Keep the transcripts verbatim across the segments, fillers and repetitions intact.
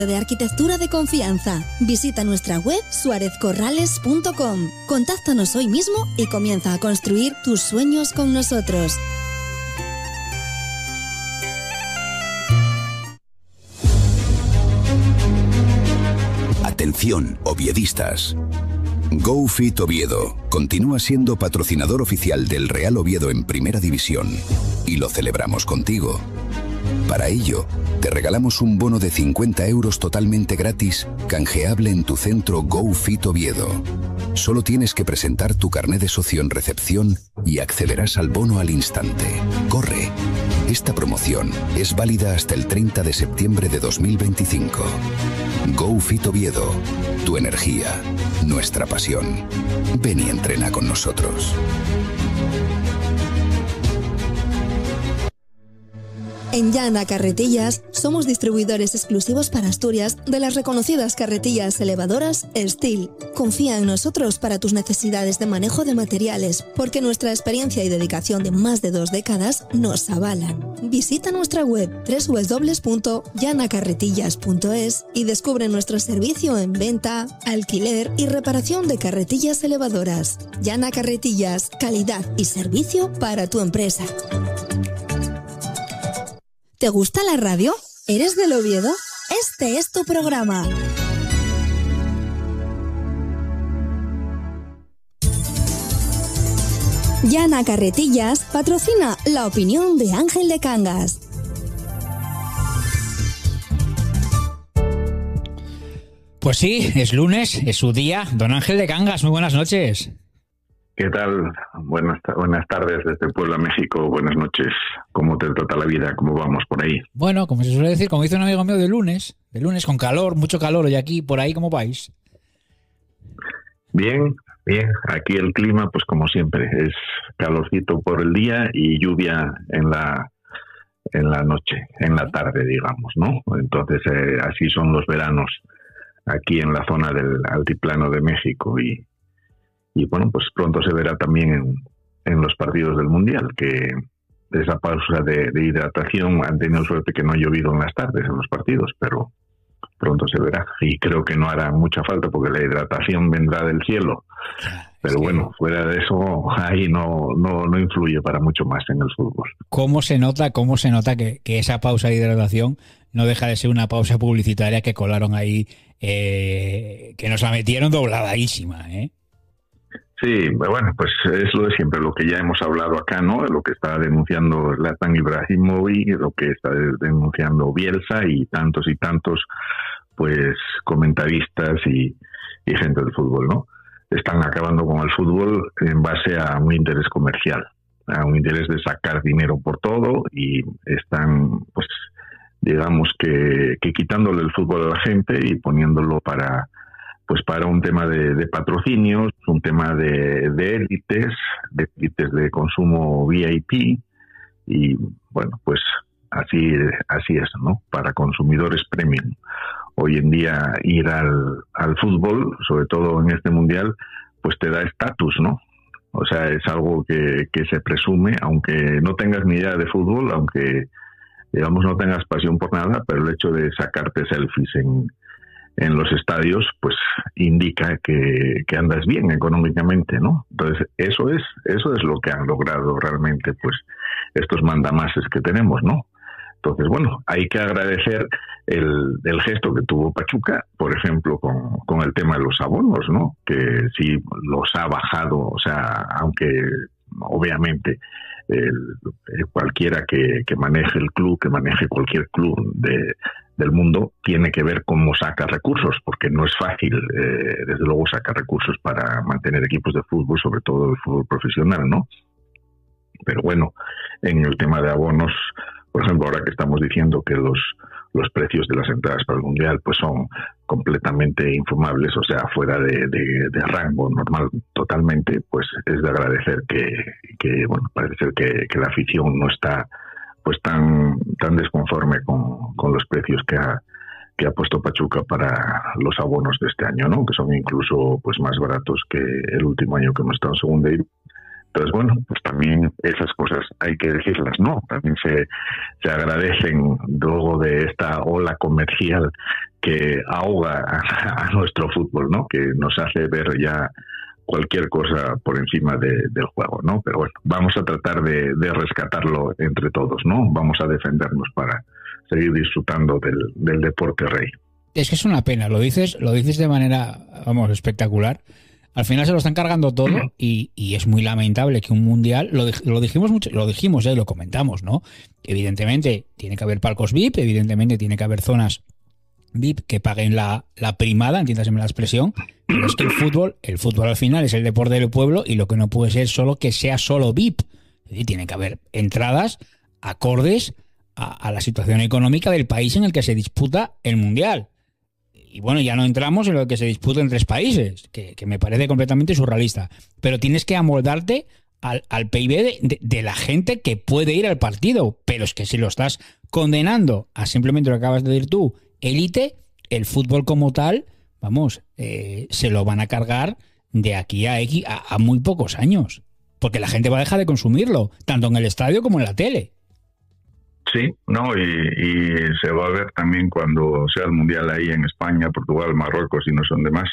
de arquitectura de confianza. Visita nuestra web suarez corrales punto com. Contáctanos hoy mismo y comienza a construir tus sueños con nosotros. Atención, oviedistas. GoFit Oviedo continúa siendo patrocinador oficial del Real Oviedo en Primera División y lo celebramos contigo. Para ello, te regalamos un bono de cincuenta euros totalmente gratis, canjeable en tu centro GoFit Oviedo. Solo tienes que presentar tu carné de socio en recepción y accederás al bono al instante. ¡Corre! Esta promoción es válida hasta el treinta de septiembre de dos mil veinticinco. GoFit Oviedo, tu energía, nuestra pasión. Ven y entrena con nosotros. En Llana Carretillas somos distribuidores exclusivos para Asturias de las reconocidas carretillas elevadoras Steel. Confía en nosotros para tus necesidades de manejo de materiales, porque nuestra experiencia y dedicación de más de dos décadas nos avalan. Visita nuestra web doble u doble u doble u punto llana carretillas punto es y descubre nuestro servicio en venta, alquiler y reparación de carretillas elevadoras. Llana Carretillas, calidad y servicio para tu empresa. ¿Te gusta la radio? ¿Eres del Oviedo? Este es tu programa. Llana Carretillas patrocina la opinión de Ángel de Cangas. Pues sí, es lunes, es su día. Don Ángel de Cangas, muy buenas noches. ¿Qué tal? Buenas, buenas tardes desde Puebla, México. Buenas noches. ¿Cómo te trata la vida? ¿Cómo vamos por ahí? Bueno, como se suele decir, como dice un amigo mío, de lunes. De lunes con calor, mucho calor hoy aquí. ¿Por ahí cómo vais? Bien, bien. Aquí el clima, pues como siempre, es calorcito por el día y lluvia en la en la noche, en la tarde, digamos, ¿no? Entonces, eh, así son los veranos aquí en la zona del altiplano de México y Y bueno, pues pronto se verá también en, en los partidos del Mundial, que esa pausa de, de hidratación han tenido suerte que no ha llovido en las tardes en los partidos, pero pronto se verá. Y creo que no hará mucha falta porque la hidratación vendrá del cielo. Pero bueno, fuera de eso, ahí no, no, no influye para mucho más en el fútbol. ¿Cómo se nota, cómo se nota que, que esa pausa de hidratación no deja de ser una pausa publicitaria que colaron ahí, eh, que nos la metieron dobladísima, ¿eh? Sí, bueno, pues es lo de siempre, lo que ya hemos hablado acá, ¿no? Lo que está denunciando Zlatan Ibrahimovic, lo que está denunciando Bielsa y tantos y tantos, pues, comentaristas y, y gente del fútbol, ¿no? Están acabando con el fútbol en base a un interés comercial, a un interés de sacar dinero por todo y están, pues, digamos que, que quitándole el fútbol a la gente y poniéndolo para... pues para un tema de, de patrocinios, un tema de, de élites, de élites de consumo V I P y bueno, pues así, así es, ¿no? Para consumidores premium. Hoy en día ir al, al fútbol, sobre todo en este mundial, pues te da estatus, ¿no? O sea, es algo que, que se presume, aunque no tengas ni idea de fútbol, aunque digamos no tengas pasión por nada, pero el hecho de sacarte selfies en en los estadios, pues indica que, que andas bien económicamente, ¿no? Entonces, eso es eso es lo que han logrado realmente, pues, estos mandamases que tenemos, ¿no? Entonces, bueno, hay que agradecer el, el gesto que tuvo Pachuca, por ejemplo, con, con el tema de los abonos, ¿no? Que sí los ha bajado, o sea, aunque obviamente el, cualquiera que, que maneje el club, que maneje cualquier club de del mundo, tiene que ver cómo saca recursos, porque no es fácil, eh, desde luego, sacar recursos para mantener equipos de fútbol, sobre todo el fútbol profesional, ¿no? Pero bueno, en el tema de abonos, por ejemplo, ahora que estamos diciendo que los los precios de las entradas para el Mundial pues son completamente infumables, o sea, fuera de, de, de rango normal totalmente, pues es de agradecer que, que bueno, parece ser que, que la afición no está pues tan tan desconforme con, con los precios que ha que ha puesto Pachuca para los abonos de este año, ¿no? Que son incluso pues más baratos que el último año que hemos estado en segunda. Entonces, bueno, pues también esas cosas hay que decirlas, ¿no? También se, se agradecen luego de esta ola comercial que ahoga a, a nuestro fútbol, ¿no? Que nos hace ver ya cualquier cosa por encima de, del juego, ¿no? Pero bueno, vamos a tratar de, de rescatarlo entre todos, ¿no? Vamos a defendernos para seguir disfrutando del, del deporte rey. Es que es una pena, lo dices, lo dices de manera, vamos, espectacular. Al final se lo están cargando todo y, y es muy lamentable que un mundial, lo, lo dijimos mucho, lo dijimos, eh, lo comentamos, ¿no? Evidentemente tiene que haber palcos V I P, evidentemente tiene que haber zonas V I P que paguen la, la primada, entiéndaseme la expresión, pero es que el fútbol, el fútbol al final es el deporte del pueblo y lo que no puede ser solo que sea solo V I P. Es decir, tiene que haber entradas acordes a, a la situación económica del país en el que se disputa el mundial. Y bueno, ya no entramos en lo que se disputa en tres países, que, que me parece completamente surrealista. Pero tienes que amoldarte al, al P I B de, de, de la gente que puede ir al partido. Pero es que si lo estás condenando a simplemente lo que acabas de decir tú, élite, el fútbol como tal, vamos, eh, se lo van a cargar de aquí a, X, a, a muy pocos años. Porque la gente va a dejar de consumirlo, tanto en el estadio como en la tele. Sí, no, y, y se va a ver también cuando sea el Mundial ahí en España, Portugal, Marruecos y no son demás.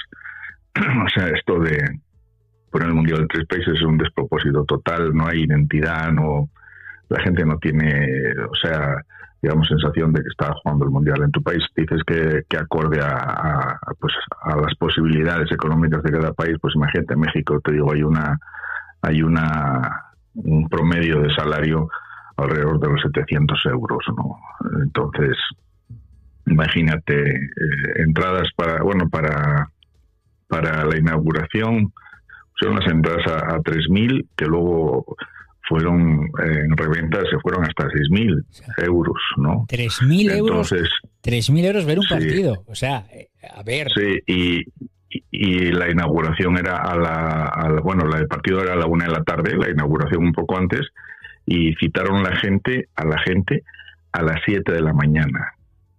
O sea, esto de poner el Mundial en tres países es un despropósito total, no hay identidad, no, la gente no tiene, o sea, digamos, sensación de que está jugando el Mundial en tu país. Dices que, que acorde a, a, pues, a las posibilidades económicas de cada país, pues imagínate, en México, te digo, hay una, hay una un promedio de salario alrededor de los setecientos euros, ¿no? Entonces, imagínate, eh, entradas para, bueno, para para la inauguración, son las entradas a, a tres mil, que luego fueron eh, en reventa, se fueron hasta seis mil euros, ¿no? tres mil euros, tres mil euros ver un sí, partido, o sea, a ver. Sí, y, y, y la inauguración era a la, a la, bueno, el partido era a la una de la tarde, la inauguración un poco antes, y citaron la gente a la gente a las siete de la mañana.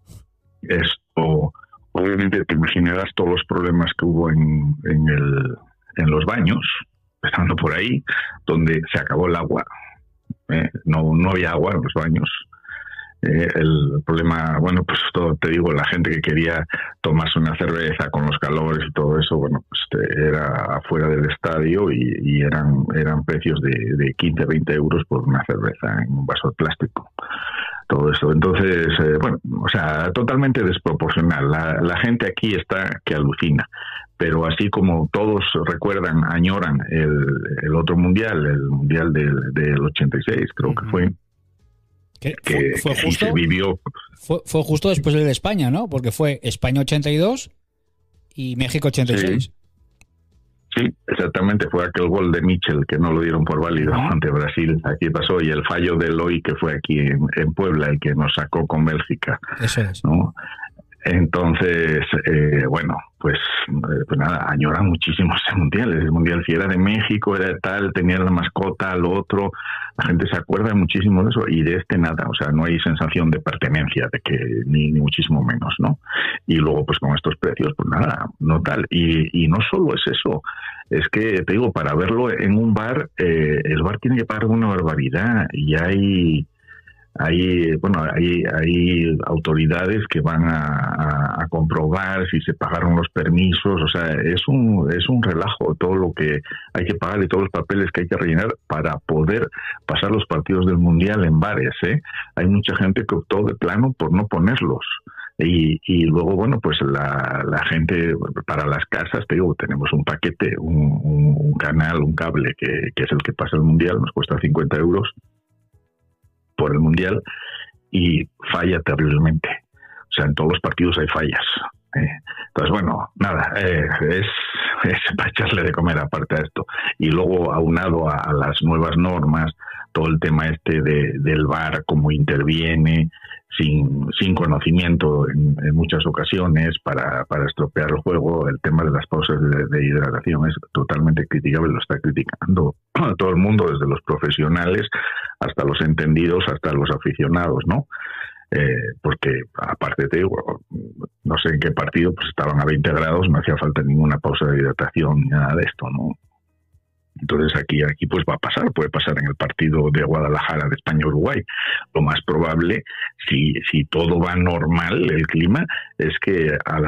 Esto, obviamente te imaginarás todos los problemas que hubo en, en, el, en los baños, empezando por ahí, donde se acabó el agua. Eh, no, no había agua en los baños. Eh, el problema, bueno, pues todo, te digo, la gente que quería tomarse una cerveza con los calores y todo eso, bueno, pues era afuera del estadio y, y eran eran precios de, de quince, veinte euros por una cerveza en un vaso de plástico. Todo eso. Entonces, eh, bueno, o sea, totalmente desproporcional. La, la gente aquí está que alucina. Pero así como todos recuerdan, añoran el, el otro mundial, el mundial del, del ochenta y seis, creo que fue, que, que, fue, fue que justo, sí se vivió. Fue, fue justo después del de España, ¿no? Porque fue España ochenta y dos y México ochenta y seis. Sí. Sí, exactamente, fue aquel gol de Mitchell que no lo dieron por válido uh-huh. ante Brasil, aquí pasó, y el fallo de Eloy que fue aquí en, en Puebla, el que nos sacó con Bélgica. Eso es. ¿No? Entonces, eh, bueno, pues, eh, pues nada, añoran muchísimo ese mundial. El mundial, si era de México, era tal, tenía la mascota, lo otro, la gente se acuerda muchísimo de eso, y de este nada, o sea, no hay sensación de pertenencia, de que ni, ni muchísimo menos, ¿no? Y luego, pues con estos precios, pues nada, no tal. Y, y no solo es eso, es que, te digo, para verlo en un bar, eh, el bar tiene que pagar una barbaridad, y hay... Hay, bueno, hay, hay autoridades que van a, a, a comprobar si se pagaron los permisos, o sea, es un, es un relajo todo lo que hay que pagar y todos los papeles que hay que rellenar para poder pasar los partidos del Mundial en bares, ¿eh? Hay mucha gente que optó de plano por no ponerlos. Y, y luego, bueno, pues la, la gente, para las casas, te digo, tenemos un paquete, un, un, un canal, un cable que, que es el que pasa el Mundial, nos cuesta cincuenta euros por el Mundial, y falla terriblemente. O sea, en todos los partidos hay fallas. ¿eh? Entonces, bueno, nada, eh, es, es para echarle de comer aparte a esto. Y luego, aunado a, a las nuevas normas, todo el tema este de, del V A R, cómo interviene, sin, sin conocimiento en, en muchas ocasiones para, para estropear el juego, el tema de las pausas de, de hidratación es totalmente criticable, lo está criticando todo el mundo, desde los profesionales hasta los entendidos, hasta los aficionados, ¿no? Eh, porque aparte te digo, no sé en qué partido, pues estaban a veinte grados, no hacía falta ninguna pausa de hidratación ni nada de esto, ¿no? Entonces aquí, aquí pues va a pasar, puede pasar en el partido de Guadalajara de España-Uruguay. Lo más probable, si, si todo va normal, el clima, es que a la